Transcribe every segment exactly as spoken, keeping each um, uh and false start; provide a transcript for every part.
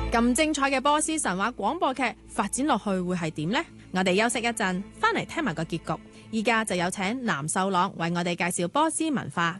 咁精彩嘅波斯神話廣播劇發展落去會係點呢？我哋休息一陣，翻嚟聽埋個結局。依家就有請藍秀朗為我哋介紹波斯文化。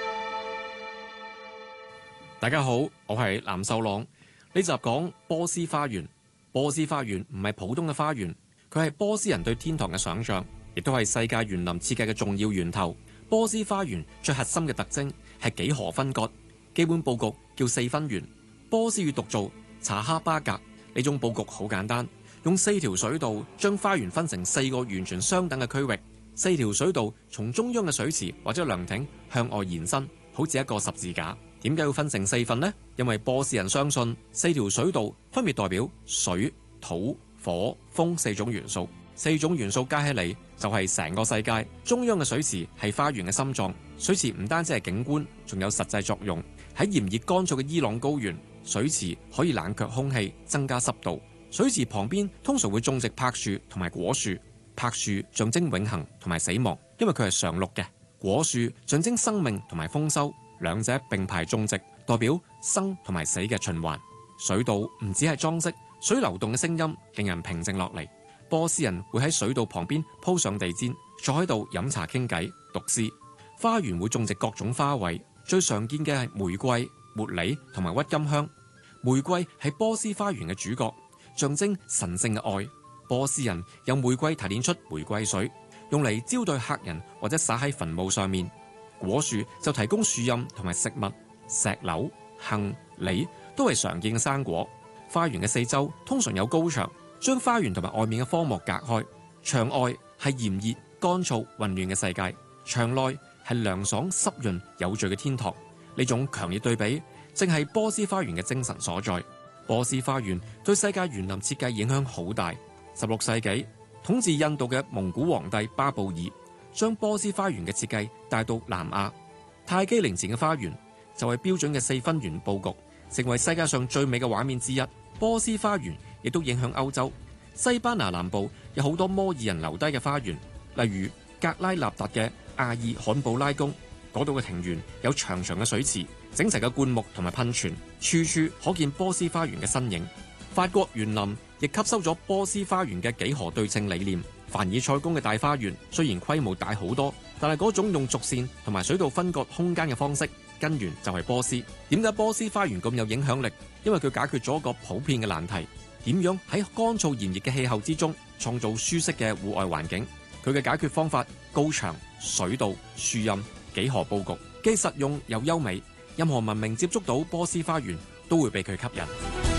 大家好，我係藍秀朗。呢集講波斯花園。波斯花園唔係普通嘅花園，佢係波斯人對天堂嘅想象，亦都係世界園林設計嘅重要源頭。波斯花園最核心嘅特徵係幾何分割，基本佈局叫四分園。波斯語讀做查哈巴格。呢種佈局好簡單，用四條水道將花園分成四個完全相等嘅區域。四條水道從中央嘅水池或者涼亭向外延伸，好似一個十字架。點解要分成四份呢？因為波斯人相信四條水道分別代表水、土、火、風四種元素，四種元素加起嚟就係成個世界。中央嘅水池係花園嘅心臟，水池唔單止係景觀，仲有實際作用。喺炎熱乾燥嘅伊朗高原，水池可以冷卻空氣，增加濕度。水池旁邊通常會種植柏樹同埋果樹，柏樹象徵永恆同埋死亡，因為佢係常綠嘅；果樹象徵生命同埋豐收，兩者並排種植，代表生同埋死嘅循環。水道唔只係裝飾，水流動嘅聲音令人平靜落嚟。波斯人會喺水道旁邊鋪上地氈，坐喺度飲茶傾偈、讀詩。花園會種植各種花卉，最常見嘅係玫瑰、茉莉同埋鬱金香。玫瑰係波斯花園嘅主角，象徵神聖嘅愛。波斯人有玫瑰提煉出玫瑰水，用嚟招待客人或者灑喺墳墓上面。果樹就提供樹蔭同埋食物，石榴、杏、梨都係常見嘅生果。花園嘅四周通常有高牆，將花園同埋外面嘅荒漠隔開。牆外係炎熱、乾燥、混亂嘅世界，牆內係涼爽、濕潤、有序嘅天堂。呢種強烈對比，正係波斯花園嘅精神所在。波斯花園對世界園林設計影響好大。十六世紀，統治印度嘅蒙古皇帝巴布爾將波斯花園嘅設計帶到南亞。泰姬陵前嘅花園就係標準嘅四分園佈局，成為世界上最美嘅畫面之一。波斯花園亦都影響歐洲。西班牙南部有好多摩爾人留低嘅花園，例如格拉納達嘅阿爾罕布拉宮，嗰度嘅庭園有長長嘅水池、整齊嘅灌木同埋噴泉，處處可見波斯花園嘅身影。法國園林亦吸收咗波斯花園嘅幾何對稱理念。凡爾賽宮嘅大花園雖然規模大好多，但係嗰種用軸線同埋水道分割空間嘅方式，根源就係波斯。點解波斯花園咁有影響力？因為佢解決咗一個普遍嘅難題，點樣喺乾燥炎熱嘅氣候之中創造舒適嘅戶外環境。佢嘅解決方法：高牆、水道、樹蔭、幾何佈局，既實用又優美。任何文明接觸到波斯花園都會被佢吸引。